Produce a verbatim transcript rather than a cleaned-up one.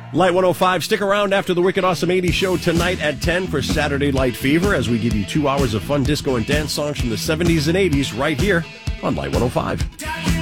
Light one oh five, stick around after the Wicked Awesome eighties show tonight at ten for Saturday Light Fever as we give you two hours of fun disco and dance songs from the seventies and eighties right here on Light one oh five.